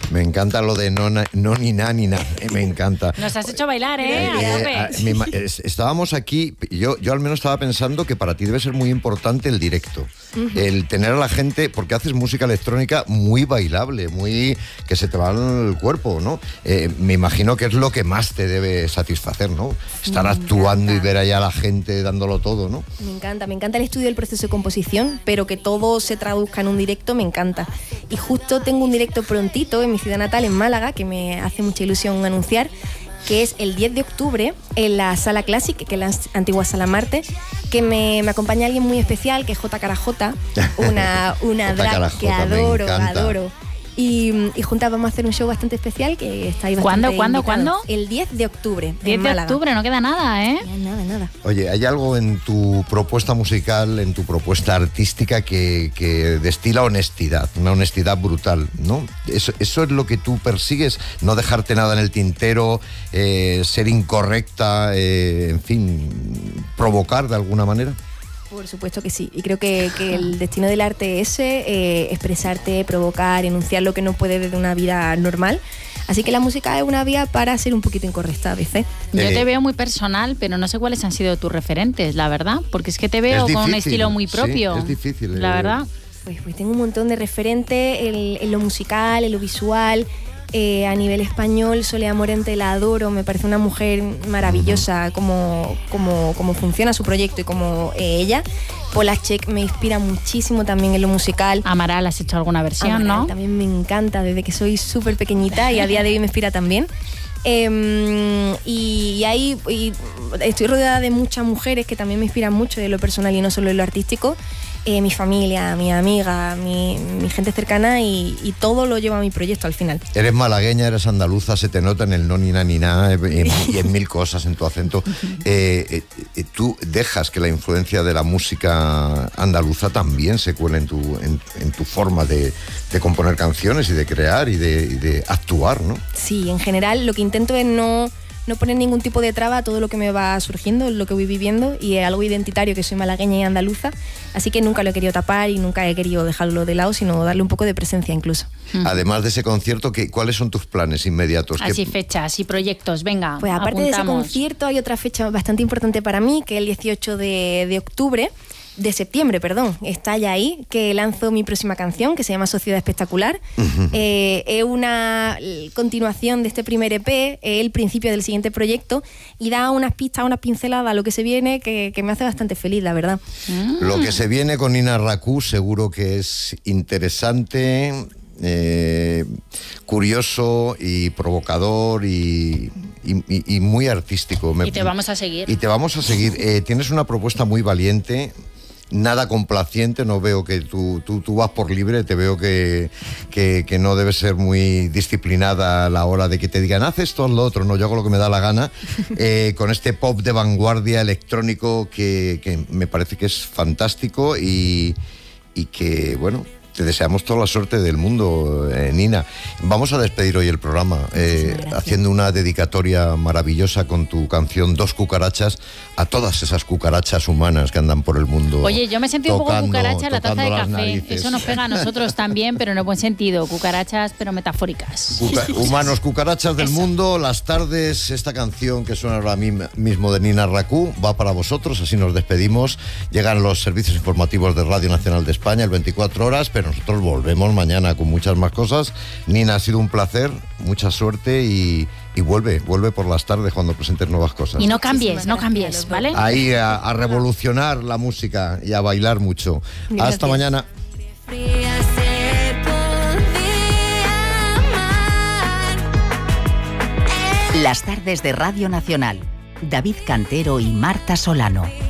Me encanta lo de no ni na ni na. Me encanta. Nos has hecho bailar, Estábamos aquí, yo al menos estaba pensando que para ti debe ser muy importante el directo. El tener a la gente, porque haces música electrónica muy bailable, muy que se te va el cuerpo, ¿no? Me imagino que es lo que más te debe satisfacer, ¿no? Estar actuando y ver allá a la gente dándolo todo, ¿no? Me encanta el estudio del proceso de composición, pero que todo se traduzca en un directo me encanta. Y justo tengo un directo prontito en mi ciudad natal, en Málaga, que me hace mucha ilusión anunciar, que es el 10 de octubre en la Sala Classic, que es la antigua Sala Marte, que me acompaña alguien muy especial, que es J. Carajota, una drag que adoro. Y juntas vamos a hacer un show bastante especial que está ahí bastante invitado. ¿Cuándo? El 10 de octubre. 10 de octubre, no queda nada, ¿eh? Nada. Oye, ¿hay algo en tu propuesta musical, en tu propuesta artística que destila honestidad? Una honestidad brutal, ¿no? Eso es lo que tú persigues, no dejarte nada en el tintero, ser incorrecta, en fin, provocar de alguna manera. Por supuesto que sí, y creo que el destino del arte es ese, expresarte, provocar, enunciar lo que no puede desde una vida normal. Así que la música es una vía para ser un poquito incorrecta a veces. Yo te veo muy personal, pero no sé cuáles han sido tus referentes, la verdad, porque es que te veo con un estilo muy propio. Sí, es difícil. La verdad. Pues tengo un montón de referentes en lo musical, en lo visual. A nivel español, Soledad Morente la adoro, me parece una mujer maravillosa, como funciona su proyecto y como ella. Polacek me inspira muchísimo también en lo musical. Amaral, ¿has hecho alguna versión, Amaral, no? También me encanta, desde que soy súper pequeñita y a día de hoy me inspira también. Y ahí estoy rodeada de muchas mujeres que también me inspiran mucho de lo personal y no solo en lo artístico. Mi familia, mi amiga, mi gente cercana y todo lo lleva a mi proyecto al final. Eres malagueña, eres andaluza, se te nota en el no ni na ni na y en mil cosas en tu acento. ¿Tú dejas que la influencia de la música andaluza también se cuele en tu forma de componer canciones y de crear y de actuar, ¿no? Sí, en general lo que intento es no poner ningún tipo de traba a todo lo que me va surgiendo, lo que voy viviendo, y es algo identitario, que soy malagueña y andaluza, así que nunca lo he querido tapar y nunca he querido dejarlo de lado, sino darle un poco de presencia incluso. Además de ese concierto, ¿cuáles son tus planes inmediatos? Así fechas y proyectos, venga, pues aparte apuntamos. De ese concierto hay otra fecha bastante importante para mí, que es el 18 de septiembre, está ya ahí, que lanzo mi próxima canción, que se llama Sociedad Espectacular. Es una continuación de este primer EP, es el principio del siguiente proyecto, y da unas pistas, unas pinceladas a lo que se viene, que me hace bastante feliz, la verdad. Lo que se viene con Nina Racú seguro que es interesante, curioso y provocador y muy artístico. Y te vamos a seguir. Tienes una propuesta muy valiente, nada complaciente. No veo que tú vas por libre, te veo que no debes ser muy disciplinada a la hora de que te digan haz esto, haz lo otro. No, yo hago lo que me da la gana, con este pop de vanguardia electrónico que me parece que es fantástico y que, bueno, te deseamos toda la suerte del mundo, Nina. Vamos a despedir hoy el programa haciendo una dedicatoria maravillosa con tu canción Dos cucarachas a todas esas cucarachas humanas que andan por el mundo. Oye, yo me he sentido un poco cucaracha en la taza de café. Narices. Eso nos pega a nosotros también, pero en el buen sentido. Cucarachas, pero metafóricas. Humanos, cucarachas del mundo. Las tardes, esta canción que suena ahora mismo de Nina Racú va para vosotros, así nos despedimos. Llegan los servicios informativos de Radio Nacional de España, el 24 horas, pero nosotros volvemos mañana con muchas más cosas. Nina, ha sido un placer, mucha suerte y vuelve por las tardes cuando presentes nuevas cosas. Y no cambies, ¿vale? Ahí a revolucionar la música y a bailar mucho. Gracias. Hasta mañana. Las tardes de Radio Nacional. David Cantero y Marta Solano.